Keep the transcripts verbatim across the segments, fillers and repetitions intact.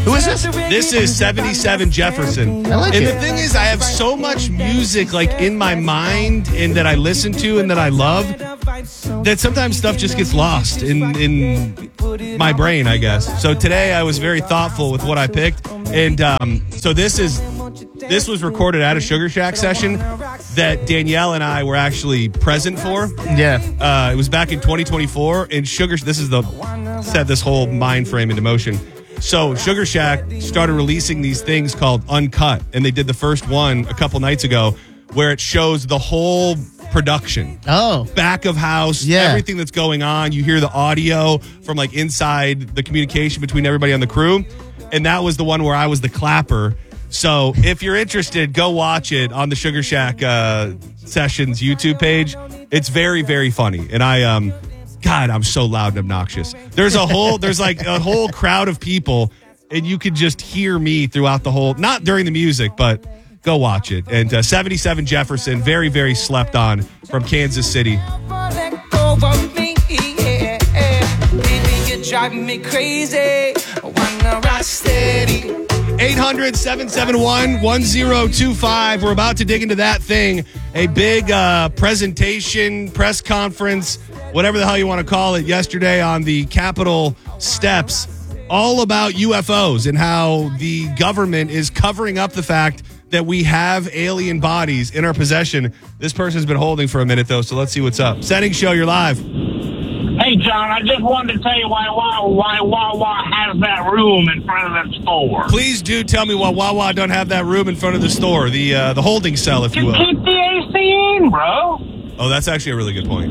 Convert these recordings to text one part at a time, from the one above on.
Who is this? This is seventy-seven Jefferson. I like and it. the thing is, I have so much music like in my mind and that I listen to and that I love that sometimes stuff just gets lost in in my brain, I guess. So today I was very thoughtful with what I picked. And um, so this is this was recorded at a Sugar Shack session that Danielle and I were actually present for. Yeah. Uh, it was back in twenty twenty-four, and Sugar. This is the set this whole mind frame into motion. So Sugar Shack started releasing these things called Uncut, and they did the first one a couple nights ago, where it shows the whole production. Oh. Back of house, Yeah. everything that's going on. You hear the audio from like inside the communication between everybody on the crew, and that was the one where I was the clapper. So if you're interested, go watch it on the Sugar Shack uh, Sessions YouTube page. It's very, very funny. And I, um, God, I'm so loud and obnoxious. There's a whole, there's like a whole crowd of people, and you can just hear me throughout the whole, not during the music, but go watch it. And uh, seventy-seven Jefferson, very, very slept on from Kansas City. Driving me crazy. Wanna rock steady. eight hundred, seven seven one, one zero two five. We're about to dig into that thing. A big uh, presentation, press conference, whatever the hell you want to call it, yesterday on the Capitol steps, all about U F Os and how the government is covering up the fact that we have alien bodies in our possession. This person's been holding for a minute, though, so let's see what's up. Setting show, you're live. Hey, John, I just wanted to tell you why why why Wawa has that room in front of the store. Please do tell me why Wawa don't have that room in front of the store, the uh, the holding cell, if you Just will. keep the A C in, bro. Oh, that's actually a really good point.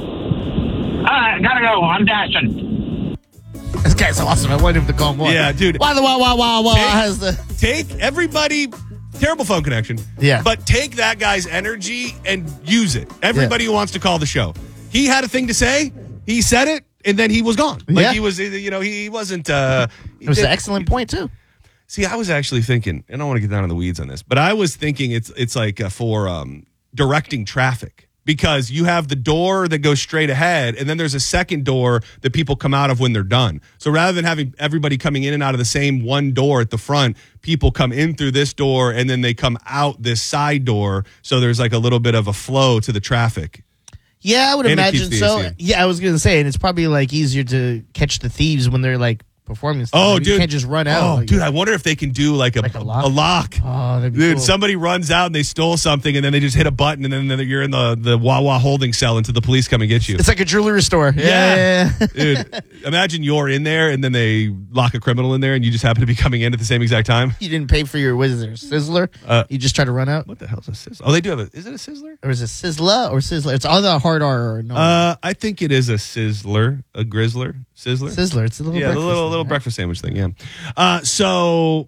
All right, gotta go. I'm dashing. This guy's awesome. I wanted him to call more. Yeah, dude. Why the wah wah wah wah Take- has the Take everybody, terrible phone connection. Yeah. But take that guy's energy and use it. Everybody who wants to call the show. He had a thing to say. He said it, and then he was gone. Like Yeah. he was, you know, he wasn't. Uh, It was an excellent point too. See, I was actually thinking, and I don't want to get down in the weeds on this, but I was thinking it's it's like uh, for um, directing traffic, because you have the door that goes straight ahead, and then there's a second door that people come out of when they're done. So rather than having everybody coming in and out of the same one door at the front, people come in through this door, and then they come out this side door. So there's like a little bit of a flow to the traffic. Yeah, I would And it imagine keeps the so. A C in. Yeah, I was going to say, and it's probably like easier to catch the thieves when they're like performing stuff. Oh, Like, dude. you can't just run out. Oh, Like, dude, I wonder if they can do like a, Like a lock? a lock. Oh, that'd be Dude, cool. somebody runs out and they stole something, and then they just hit a button, and then then you're in the, the Wawa holding cell until the police come and get you. It's like a jewelry store. Yeah. Yeah. yeah, yeah. Dude, imagine you're in there, and then they lock a criminal in there, and you just happen to be coming in at the same exact time. You didn't pay for your, what is there, Sizzler? Uh, you just try to run out? What the hell is a sizzler? Oh, they do have a, is it a sizzler? Or is it Sizzler or Sizzler? It's all the hard R or no. Uh, I think it is a sizzler, a grizzler, sizzler. Sizzler. It's a little yeah, the breakfast little thing, little right? breakfast sandwich thing. Yeah. Uh, so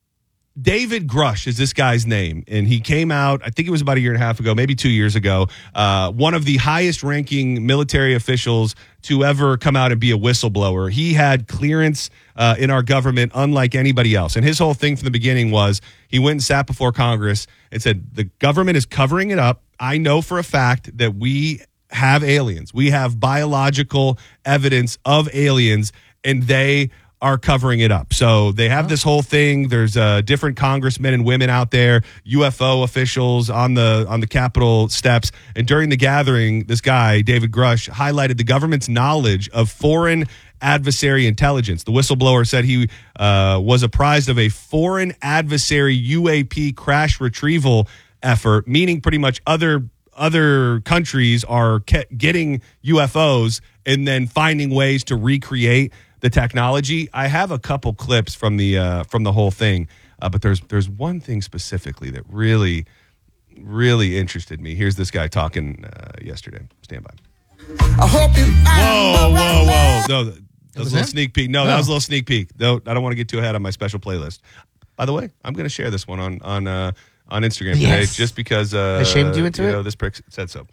David Grush is this guy's name, and he came out, I think it was about a year and a half ago, maybe two years ago. Uh, one of the highest-ranking military officials to ever come out and be a whistleblower. He had clearance uh, in our government, unlike anybody else. And his whole thing from the beginning was he went and sat before Congress and said, "The government is covering it up. I know for a fact that we have aliens. We have biological evidence of aliens, and they are covering it up." So they have this whole thing. There's uh, different congressmen and women out there, U F O officials on the on the Capitol steps. And during the gathering, this guy, David Grush, highlighted the government's knowledge of foreign adversary intelligence. The whistleblower said he uh, was apprised of a foreign adversary U A P crash retrieval effort, meaning pretty much other other countries are ke- getting U F Os and then finding ways to recreate the technology. I have a couple clips from the uh, from the whole thing, uh, but there's there's one thing specifically that really really interested me. Here's this guy talking uh, yesterday. Stand by. I hope you Whoa, whoa, whoa! No, that was was a little him? sneak peek. No, that Oh. was a little sneak peek. No, I don't want to get too ahead on my special playlist. By the way, I'm going to share this one on on uh, on Instagram today, Yes. just because uh, I shamed you into you it? know, this prick said so.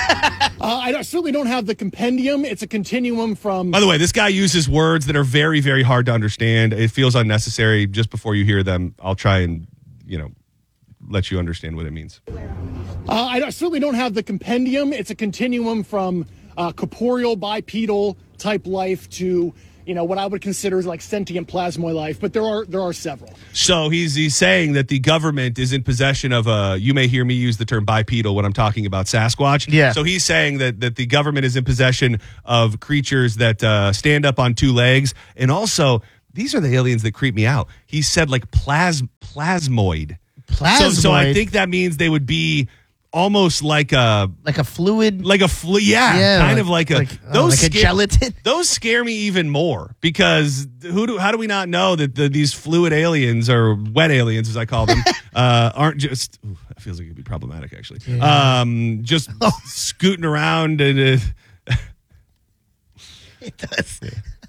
Uh, I don't- certainly don't have the compendium. It's a continuum from. By the way, this guy uses words that are very, very hard to understand. It feels unnecessary. Just before you hear them, I'll try and, you know, let you understand what it means. Uh, I don't- certainly don't have the compendium. It's a continuum from uh, corporeal, bipedal type life to you know, what I would consider like sentient plasmoid life, but there are there are several. So he's he's saying that the government is in possession of a, you may hear me use the term bipedal when I'm talking about Sasquatch. Yeah. So he's saying that, that the government is in possession of creatures that uh, stand up on two legs. And also, these are the aliens that creep me out. He said like plas- plasmoid. Plasmoid. So, so I think that means they would be almost like a like a fluid. like a flu yeah, Yeah, kind like- of like a like, oh, those like a scare- gelatin. those scare me even more because who do how do we not know that the, these fluid aliens or wet aliens as I call them uh, aren't just ooh, that feels like it'd be problematic actually um, just scooting around and uh, It does.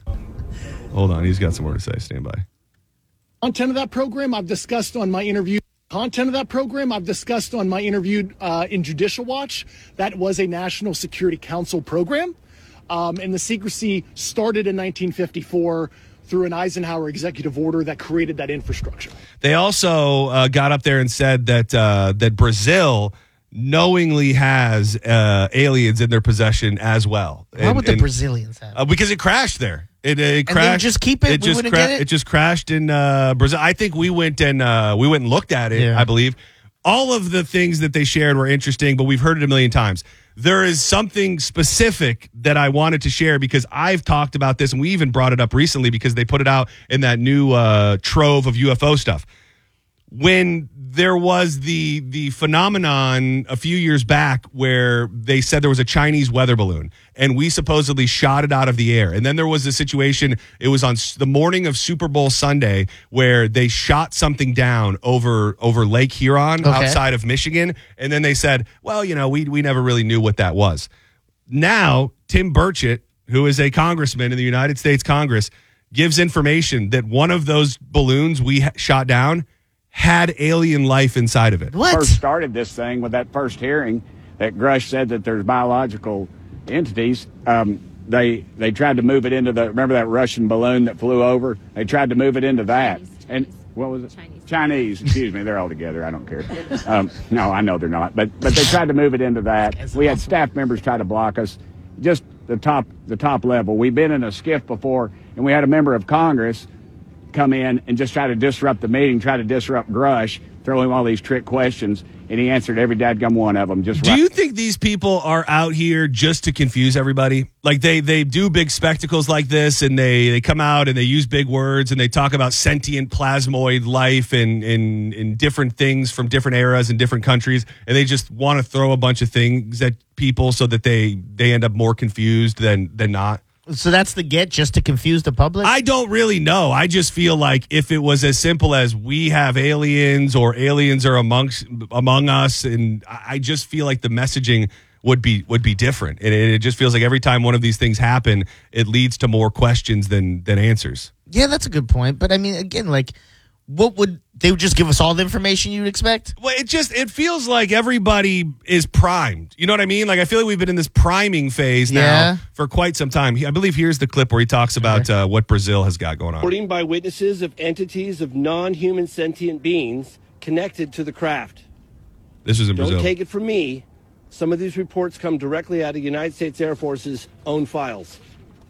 hold on, he's got some more to say. Stand by. Content of that program I've discussed on my interview. Content of that program I've discussed on my interview uh, in Judicial Watch. That was a National Security Council program. Um, and the secrecy started in nineteen fifty-four through an Eisenhower executive order that created that infrastructure. They also uh, got up there and said that uh, that Brazil knowingly has uh, aliens in their possession as well. Why And- would the and- Brazilians have? Uh, because it crashed there. It, uh, it they crashed. would just keep it? It We just wouldn't get it? It just crashed in uh, Brazil. I think we went and uh, we went and looked at it. Yeah. I believe all of the things that they shared were interesting, but we've heard it a million times. There is something specific that I wanted to share because I've talked about this, and we even brought it up recently because they put it out in that new uh, trove of U F O stuff. When there was the the phenomenon a few years back where they said there was a Chinese weather balloon and we supposedly shot it out of the air. And then there was a situation, it was on s- the morning of Super Bowl Sunday where they shot something down over over Lake Huron Okay. outside of Michigan. And then they said, well, you know, we we never really knew what that was. Now, Tim Burchett, who is a congressman in the United States Congress, gives information that one of those balloons we ha- shot down had alien life inside of it. What? First started this thing with that first hearing that Grush said that there's biological entities. Um, they they tried to move it into the, remember that Russian balloon that flew over? They tried to move it into that. Chinese, and Chinese. what was it? Chinese. Chinese, excuse me. They're all together. I don't care. Um, no, I know they're not. But but they tried to move it into that. We had staff members try to block us. Just the top the top level. We've been in a skiff before, and we had a member of Congress come in and just try to disrupt the meeting, try to disrupt Grush, throw him all these trick questions, and he answered every dadgum one of them. Just Do right. you think these people are out here just to confuse everybody? Like they they do big spectacles like this and they, they come out and they use big words and they talk about sentient plasmoid life and in in different things from different eras and different countries, and they just want to throw a bunch of things at people so that they they end up more confused than than not? So that's the get, just to confuse the public? I don't really know. I just feel like if it was as simple as we have aliens or aliens are amongst among us, and I I just feel like the messaging would be would be different. And it, it just feels like every time one of these things happen, it leads to more questions than than answers. Yeah, that's a good point. But I mean, again, like, what would they would just give us all the information you'd expect? Well, it just it feels like everybody is primed. You know what I mean? Like I feel like we've been in this priming phase now Yeah. for quite some time. He- I believe here's the clip where he talks about uh, what Brazil has got going on. Reporting by witnesses of entities of non-human sentient beings connected to the craft. This was in Don't Brazil. take it from me. Some of these reports come directly out of United States Air Force's own files.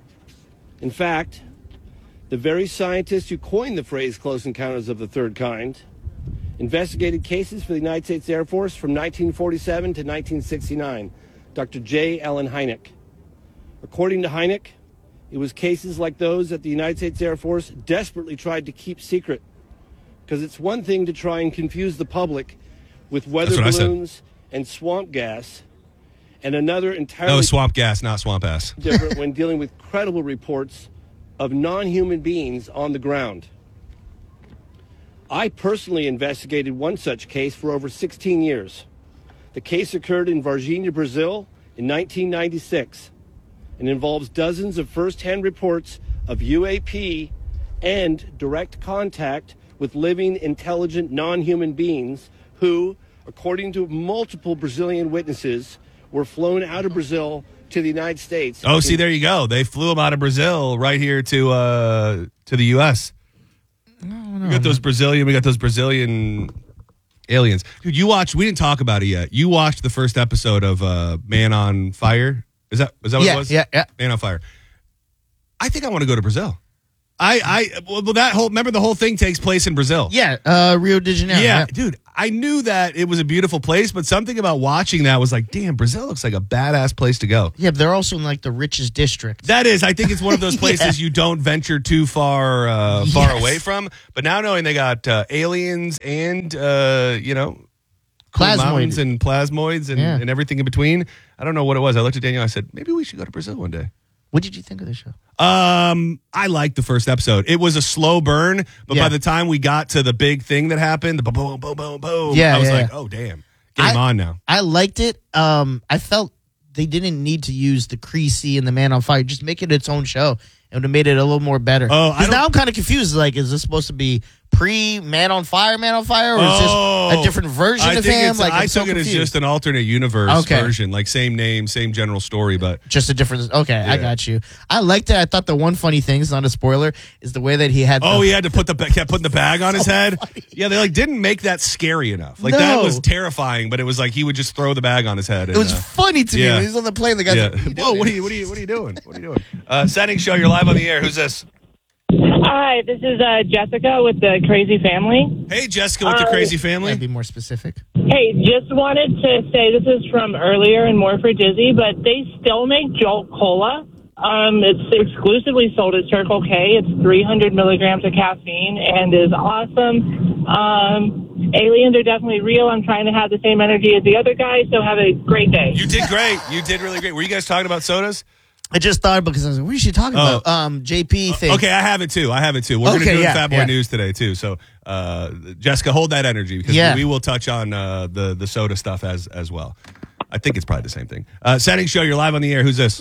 In fact, the very scientist who coined the phrase close encounters of the third kind investigated cases for the United States Air Force from nineteen forty-seven to nineteen sixty-nine, Doctor J. Allen Hynek. According to Hynek, it was cases like those that the United States Air Force desperately tried to keep secret. Because it's one thing to try and confuse the public with weather That's what I said. balloons and swamp gas, and another That entirely was swamp gas, not swamp ass. different when dealing with credible reports of non-human beings on the ground. I personally investigated one such case for over sixteen years. The case occurred in Varginha, Brazil in nineteen ninety-six and involves dozens of first-hand reports of U A P and direct contact with living, intelligent, non-human beings who, according to multiple Brazilian witnesses, were flown out of Brazil to the United States. Oh, see, there you go. They flew him out of Brazil right here to uh, to the U S We got those Brazilian. We got those Brazilian aliens. Dude, you watched. We didn't talk about it yet. You watched the first episode of uh, Man on Fire. Is that is that what Yeah, it was? yeah, yeah. Man on Fire. I think I want to go to Brazil. I, I, well, that whole, remember the whole thing takes place in Brazil. Yeah, uh, Rio de Janeiro. Yeah, Yeah. dude, I knew that it was a beautiful place, but something about watching that was like, damn, Brazil looks like a badass place to go. Yeah, but they're also in like the richest district. That is, I think it's one of those places Yeah. you don't venture too far, uh, far Yes. away from. But now knowing they got uh, aliens and, uh, you know, cool Plasmoid. mountains and plasmoids and, Yeah. and everything in between. I don't know what it was. I looked at Daniel. I said, maybe we should go to Brazil one day. What did you think of the show? Um, I liked the first episode. It was a slow burn, but Yeah. by the time we got to the big thing that happened, the boom, boom, boom, boom, boom, Yeah, I was yeah, like, yeah. oh, damn. Game I- on now. I liked it. Um, I felt they didn't need to use the Creasy and the Man on Fire. Just make it its own show. It would have made it a little more better. Oh, I Because don't- now I'm kind of confused. Like, is this supposed to be pre Man on Fire, Man on Fire, or is Oh, this a different version I of think him? it's, Like, I I'm so took it as confused. just an alternate universe Okay. version, like same name, same general story, but Just a different. Okay, I Yeah. got you. I liked it. I thought the one funny thing, it's not a spoiler, is the way that he had. oh, the, he had to put the kept putting the bag on his head. Yeah, they like didn't make that scary enough. Like that No. was terrifying, but it was like he would just throw the bag on his head. It and, was uh, funny to me yeah. when he's on the plane. The guy's yeah. like, Whoa, what are you? What are you? What are you doing? What are you doing? Uh, setting show. You're live on the air. Who's this? Hi, this is uh, Jessica with the Crazy Family. Hey, Jessica with the Uh, Crazy Can Family. I be more specific? Hey, just wanted to say this is from earlier and more for Dizzy, but they still make Jolt Cola. Um, it's exclusively sold at Circle K. It's three hundred milligrams of caffeine and is awesome. Um, aliens are definitely real. I'm trying to have the same energy as the other guy, so have a great day. You did great. You did really great. Were you guys talking about sodas? I just thought because I was like, what is she talking Oh. about? Um, J P thing. Okay, I have it too. I have it too. We're going Okay, to do yeah, Fat Boy yeah. News today too. So, uh, Jessica, hold that energy because Yeah. we will touch on uh, the the soda stuff as as well. I think it's probably the same thing. Uh, setting show. You're live on the air. Who's this?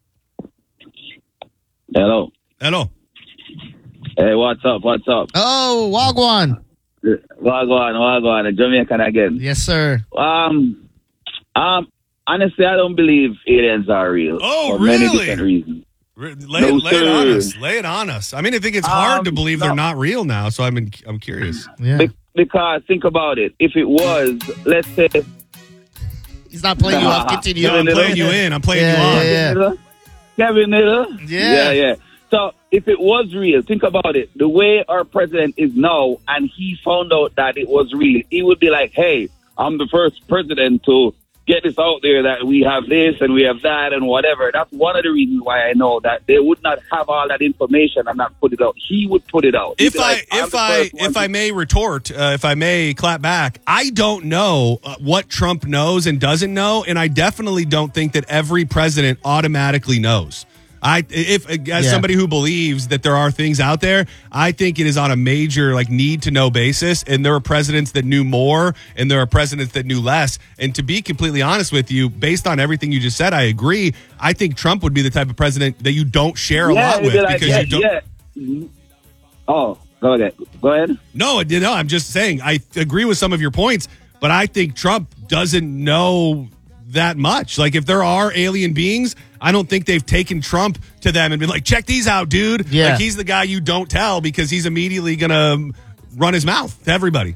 Hello. Hello. Hey, what's up? What's up? Oh, Wagwan. Wagwan, Wagwan, Jamaican again. Yes, sir. Um, um, honestly, I don't believe aliens are real. Oh, for many really? different reasons. Re- Lay, No, lay it on sir. us. Lay it on us. I mean, I think it's hard Um, to believe no. they're not real now. So I'm in, I'm curious. Yeah. Be- because think about it. If it was, let's say, He's not playing you off. Continue. No, I'm Kevin playing you in. I'm playing Yeah, you on. yeah, yeah. Kevin Miller. Yeah. yeah, yeah. So if it was real, think about it. The way our president is now, and he found out that it was real, he would be like, "Hey, I'm the first president to get this out there that we have this and we have that and whatever." That's one of the reasons why I know that they would not have all that information and not put it out. He would put it out. He'd If be I like, "I'm if the I first one if to-" I may retort, uh, if I may clap back, I don't know uh, what Trump knows and doesn't know, and I definitely don't think that every president automatically knows. I if as Yeah. somebody who believes that there are things out there, I think it is on a major like need to know basis, and there are presidents that knew more, and there are presidents that knew less. And to be completely honest with you, based on everything you just said, I agree. I think Trump would be the type of president that you don't share a Yeah, lot he'd with be like, because yeah, you don't. yeah. Mhm. Oh, go ahead. Go ahead. No, you know, I'm just saying I agree with some of your points, but I think Trump doesn't know that much. Like if there are alien beings, I don't think they've taken Trump to them and been like, check these out, dude. Yeah. Like he's the guy you don't tell because he's immediately going to run his mouth to everybody.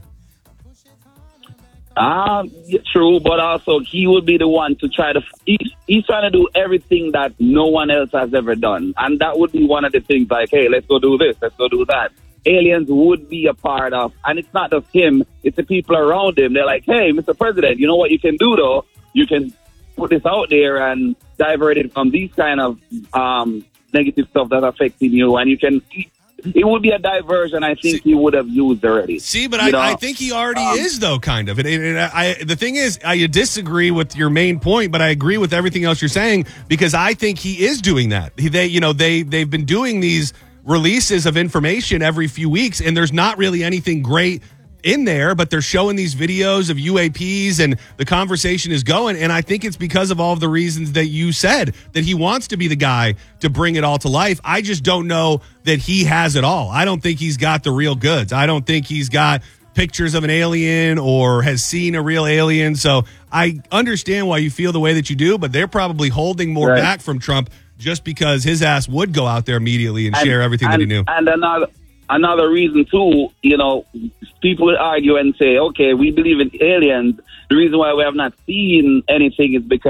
Um, yeah, true, but also he would be the one to try to. He's, he's trying to do everything that no one else has ever done, and that would be one of the things. Like, hey, let's go do this, let's go do that. Aliens would be a part of, and it's not just him; it's the people around him. They're like, hey, Mister President, you know what you can do though? You can put this out there and divert it from these kind of um, negative stuff that's affecting you, and you can. It would be a diversion I think See- he would have used already. See, but You I, know? I think he already Um, is, though, kind of. And, and, and I, the thing is, I disagree with your main point, but I agree with everything else you're saying because I think he is doing that. He- They, you know, they they've been doing these releases of information every few weeks, and there's not really anything great in there, but they're showing these videos of U A Ps and the conversation is going. And I think it's because of all of the reasons that you said that he wants to be the guy to bring it all to life. I just don't know that he has it all. I don't think he's got the real goods. I don't think he's got pictures of an alien or has seen a real alien. So I understand why you feel the way that you do, but they're probably holding more Right. back from Trump just because his ass would go out there immediately and, share everything and, that he knew. And another another reason too, you know, people will argue and say, okay, we believe in aliens. The reason why we have not seen anything is because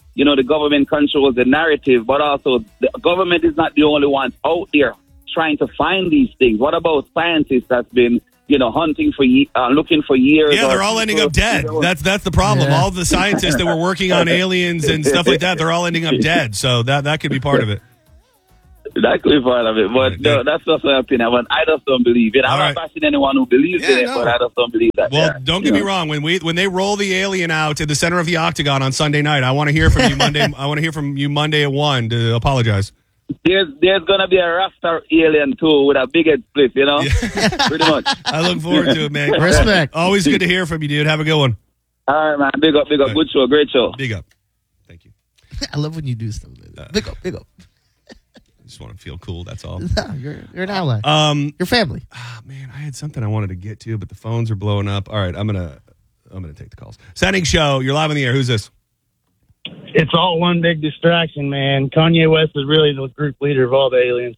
you know, the government controls the narrative, but also the government is not the only ones out there trying to find these things. What about scientists that's been, you know, hunting for, ye- uh, looking for years? Yeah, they're all ending up dead. That's that's the problem. Yeah. All the scientists that were working on aliens and stuff like that, they're all ending up dead. So that that could be part of it. That could be part of it, but no, that's just my opinion. But I just don't believe it. I'm All not right. bashing anyone who believes Yeah, in it, no. but I just don't believe that. Well, yeah. don't get You me know? wrong. When we when they roll the alien out at the center of the octagon on Sunday night, I want to hear from you Monday. I want to hear from you Monday at one to apologize. There's there's gonna be a Rasta alien too with a big head split, you know, pretty much. I look forward to it, man. Respect. Always good to hear from you, dude. Have a good one. All right, man. Big up, big up. Good show, great show. Big up. Thank you. I love when you do stuff like that. Big up, big up. I just want to feel cool. That's all. No, you're, you're an ally. Um, Your family. ah, man, I had something I wanted to get to, but the phones are blowing up. All right, I'm gonna I'm gonna take the calls. Setting show. You're live on the air. Who's this? It's all one big distraction, man. Kanye West is really the group leader of all the aliens.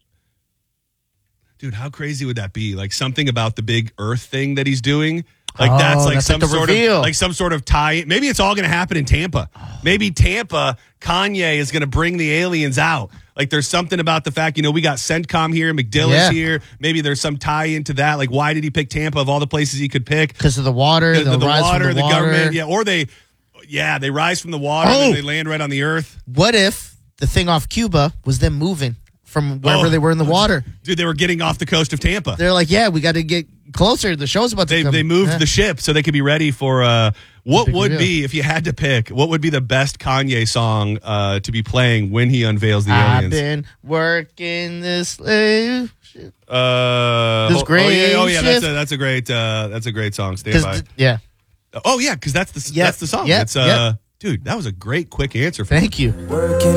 Dude, how crazy would that be? Like something about the big Earth thing that he's doing. Like Oh, that's like that's some like the sort reveal. of like some sort of tie. Maybe it's all going to happen in Tampa. Maybe Tampa, Kanye is going to bring the aliens out. Like there's something about the fact, you know, we got CENTCOM here, McDillis Yeah. here. Maybe there's some tie into that. Like why did he pick Tampa of all the places he could pick? Because of the water, The, the, the rise water, from the, the water. government, yeah, or they, yeah, they rise from the water Oh. and they land right on the Earth. What if the thing off Cuba was them moving from wherever Oh. they were in the water? Dude, they were getting off the coast of Tampa. They're like, yeah, we got to get closer. The show's about to They come. they moved Yeah. the ship so they could be ready for uh, what Big would reveal. be, if you had to pick, what would be the best Kanye song uh, to be playing when he unveils the I've aliens? been working this slave. ship. Uh, This oh, oh, yeah, oh yeah, that's shift. a that's a great uh, that's a great song. Stand 'Cause by. th- yeah. Oh yeah, because that's the Yep, that's the song. yep, It's uh, yep. dude, that was a great quick answer. For Thank you.